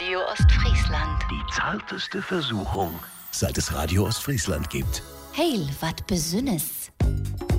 Radio Ostfriesland. Die zarteste Versuchung, seit es Radio Ostfriesland gibt. Heil, wat Besünnes.